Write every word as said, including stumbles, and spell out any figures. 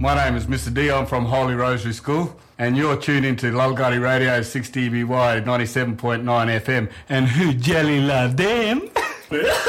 My name is Mister D. I'm from Holy Rosary School, and you're tuned into Lulgari Radio six D B Y ninety-seven point nine F M. And who jelly love them?